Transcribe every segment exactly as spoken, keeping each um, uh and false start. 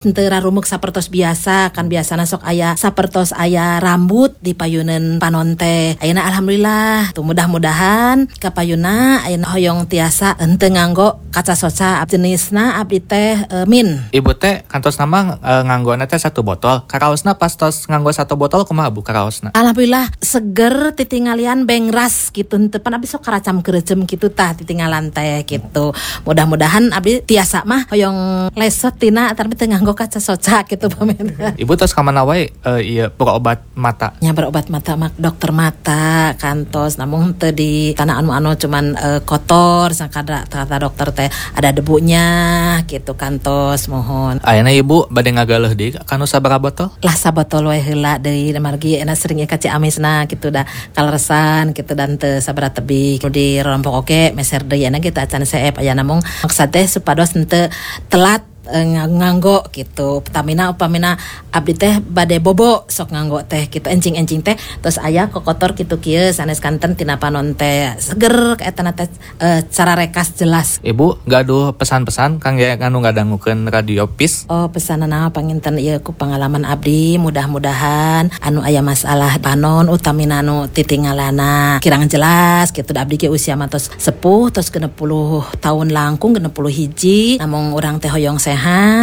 Henteu rarumuk sapertos biasa, kan biasana sok aya sapertos aya rambut di payuneun panon teh. Ayeuna alhamdulillah, tuh mudah-mudahan ka payuna ayeuna hoyong tiasa henteu nganggo kaca soca jenisna abdi teh e, min. Ibu teh kantos nama e, nganggona teh satu botol. Karaosna pas tos nganggo satu botol kumaha Bu karaosna? Alhamdulillah seger titingalian bengras gitu, henteu pan abdi sok karacam keureuceum kitu tah titinggalan teh gitu. Mudah-mudahan abdi tiasa mah hoyong lesot tina tapi teu nganggo kaca soca gitu pamen. Ibu tos ka mana wae uh, ieu berobat mata? Nya berobat mata mak dokter mata kantos namun teu di tanah anu-anu cuman uh, kotor sakada kata dokter teh ada debunya gitu kantos mohon. Ayeuna Ibu bade ngagaleuh deui kanu sabaraha botol? Lah sabotol we heula deui margi ena sering ka Ciamisna gitu dah kaleresan gitu dan teu sabaraha tebih di rompok oge meser deui ena kita acan seep aya namung maksud teh supados henteu telat nganggo gitu. Pertamina upamina abdi teh bade bobo sok nganggo teh gitu encing-encing teh terus aya kokotor kitu kieu sanes kanten tina panon teh seger eta teh e, cara rekas jelas. Ibu gaduh pesan-pesan kangge anu ngadangukeun Radio Peace. Oh pesanana panginten ieu ku pengalaman abdi mudah-mudahan anu aya masalah panon utamina anu titingalana kirang jelas gitu abdi ge usia matos sepuh terus genep puluh tahun langkung genep puluh hiji namung urang teh hoyong sehat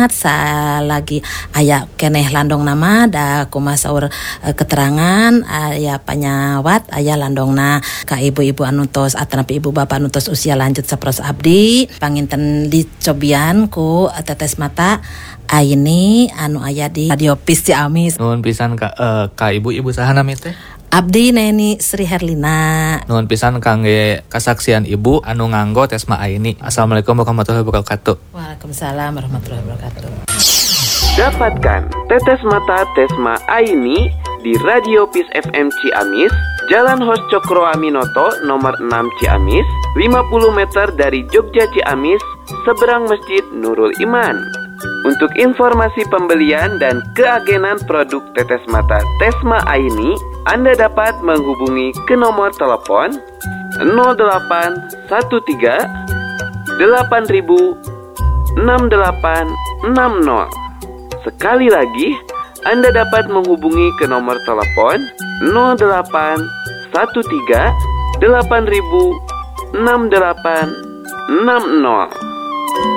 salagi aya keneh landong nama da kumaha saur e, keterangan aya panyawat aya landongna ka ibu-ibu anu tos atanapi ibu bapak anu tos usia lanjut saperos abdi panginten dicobian ku tetes mata Aini anu aya di Radio Peace Ciamis. Nuhun pisan ka uh, ka ibu-ibu saha nami teh? Abdi Neni Sri Herlina. Nuhun pisan kangge kasaksian ibu anu nganggo Tesma Aini. Assalamualaikum warahmatullahi wabarakatuh. Waalaikumsalam warahmatullahi wabarakatuh. Dapatkan tetes mata Tesma Aini di Radio Peace F M Ciamis, Jalan Hos Cokro Aminoto nomor enam Ciamis, lima puluh meter dari Jogja Ciamis, seberang Masjid Nurul Iman. Untuk informasi pembelian dan keagenan produk tetes mata Tesma Aini, Anda dapat menghubungi ke nomor telepon nol delapan satu tiga delapan ribu enam delapan enam nol. Sekali lagi, Anda dapat menghubungi ke nomor telepon nol delapan satu tiga delapan ribu enam delapan enam nol.